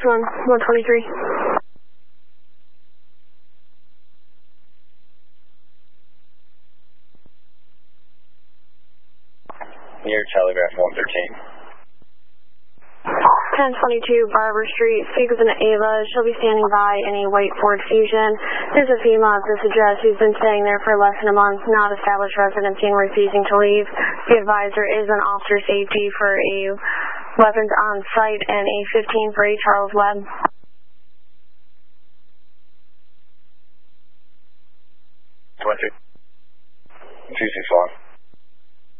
123. Near Telegraph 113. 1022 Barber Street. Speak with an Ava. She'll be standing by any white Ford Fusion. There's a female at this address who's been staying there for less than a month, not established residency and refusing to leave. The advisor is an officer safety for a weapons on site and a 15 for a Charles Webb.